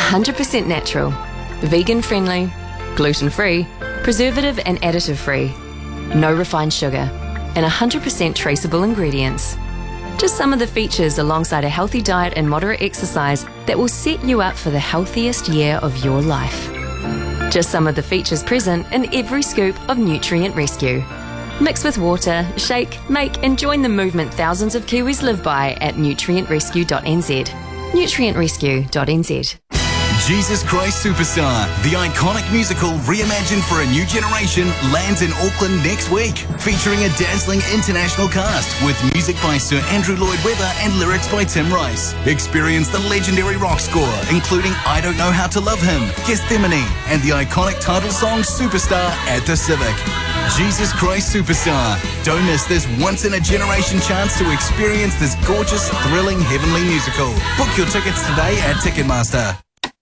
100% natural, vegan-friendly, gluten-free, preservative and additive-free, no refined sugar, and 100% traceable ingredients. Just some of the features alongside a healthy diet and moderate exercise that will set you up for the healthiest year of your life. Just some of the features present in every scoop of Nutrient Rescue. Mix with water, shake, make and join the movement thousands of Kiwis live by at nutrientrescue.nz. nutrientrescue.nz. Jesus Christ Superstar, the iconic musical reimagined for a new generation, lands in Auckland next week, featuring a dazzling international cast with music by Sir Andrew Lloyd Webber and lyrics by Tim Rice. Experience the legendary rock score, including I Don't Know How to Love Him, Gethsemane, and the iconic title song Superstar at the Civic. Jesus Christ Superstar. Don't miss this once-in-a-generation chance to experience this gorgeous, thrilling, heavenly musical. Book your tickets today at Ticketmaster.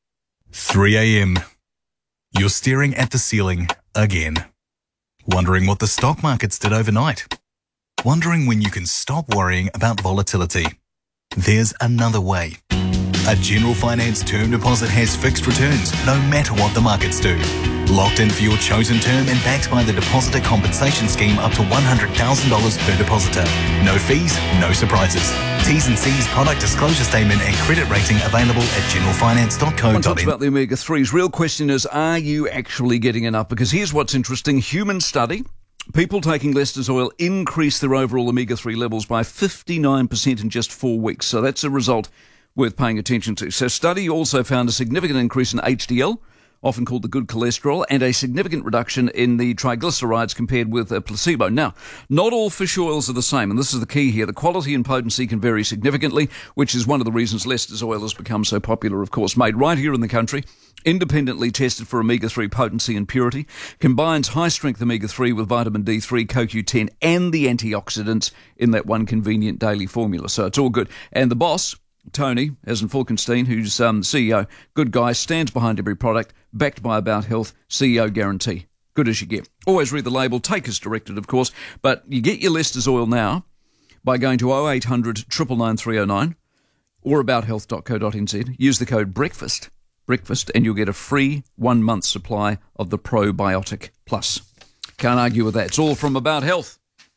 3 a.m. You're staring at the ceiling again. Wondering what the stock markets did overnight. Wondering when you can stop worrying about volatility. There's another way. A General Finance term deposit has fixed returns no matter what the markets do. Locked in for your chosen term and backed by the Depositor Compensation Scheme up to $100,000 per depositor. No fees, no surprises. T's and C's, product disclosure statement and credit rating available at generalfinance.co.nz. One talks about the omega-3s. Real question is, are you actually getting enough? Because here's what's interesting. Human study. People taking Lester's oil increase their overall omega-3 levels by 59% in just 4 weeks. So that's a result worth paying attention to. So study also found a significant increase in HDL, often called the good cholesterol, and a significant reduction in the triglycerides compared with a placebo. Now, not all fish oils are the same, and this is the key here. The quality and potency can vary significantly, which is one of the reasons Lester's oil has become so popular, of course. Made right here in the country, independently tested for omega-3 potency and purity, combines high-strength omega-3 with vitamin D3, CoQ10, and the antioxidants in that one convenient daily formula. So it's all good. And the boss, Tony, as in Falkenstein, who's CEO, good guy, stands behind every product, backed by About Health, CEO guarantee. Good as you get. Always read the label, take as directed, of course, but you get your Lester's oil now by going to 0800 999 309 or abouthealth.co.nz. Use the code BREAKFAST, and you'll get a free 1 month supply of the Probiotic Plus. Can't argue with that. It's all from About Health.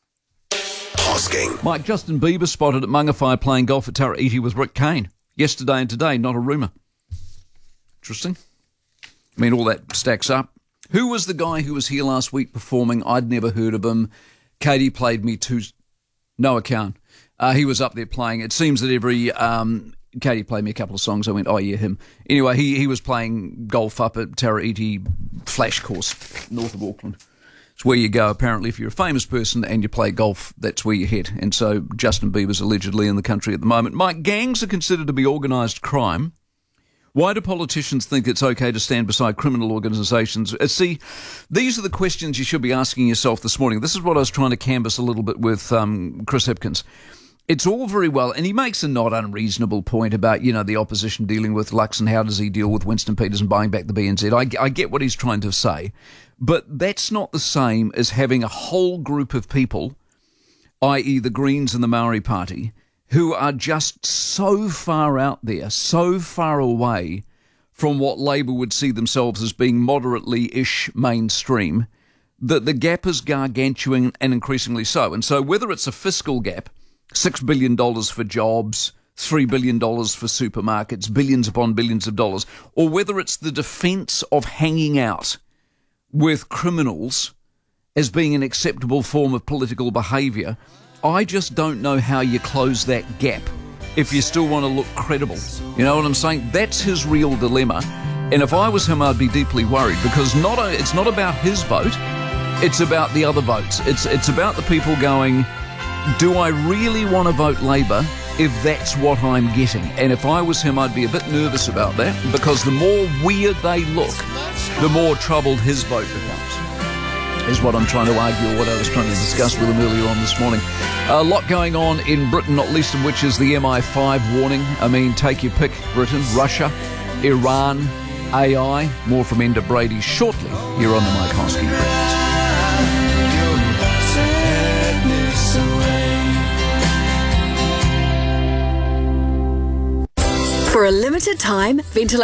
Mike, Justin Bieber spotted at Mangawhai playing golf at Taraiti with Rick Kane. Yesterday and today, not a rumour. Interesting. I mean, all that stacks up. Who was the guy who was here last week performing? I'd never heard of him. Katie played me to no account. He was up there playing. It seems that every... Katie played me a couple of songs. I went, oh, yeah, him. Anyway, he was playing golf up at Taraiti Flash Course, north of Auckland. It's where you go, apparently, if you're a famous person and you play golf, that's where you head. And so Justin Bieber's allegedly in the country at the moment. Mike, gangs are considered to be organised crime. Why do politicians think it's okay to stand beside criminal organisations? See, these are the questions you should be asking yourself this morning. This is what I was trying to canvass a little bit with Chris Hipkins. It's all very well, and he makes a not unreasonable point about, the opposition dealing with Lux and how does he deal with Winston Peters and buying back the BNZ. I get what he's trying to say, but that's not the same as having a whole group of people, i.e. the Greens and the Maori Party, who are just so far out there, so far away from what Labour would see themselves as being moderately-ish mainstream, that the gap is gargantuan and increasingly so. And so whether it's a fiscal gap, $6 billion for jobs, $3 billion for supermarkets, billions upon billions of dollars, or whether it's the defence of hanging out with criminals as being an acceptable form of political behaviour, I just don't know how you close that gap if you still want to look credible. You know what I'm saying? That's his real dilemma. And if I was him, I'd be deeply worried, because it's not about his vote, it's about the other votes. It's about the people going, do I really want to vote Labour if that's what I'm getting? And if I was him, I'd be a bit nervous about that, because the more weird they look, the more troubled his vote becomes, is what I'm trying to argue, or what I was trying to discuss with him earlier on this morning. A lot going on in Britain, not least of which is the MI5 warning. I mean, take your pick, Britain, Russia, Iran, AI. More from Enda Brady shortly here on the Mike Hosking Breakfast. For a limited time, ventilate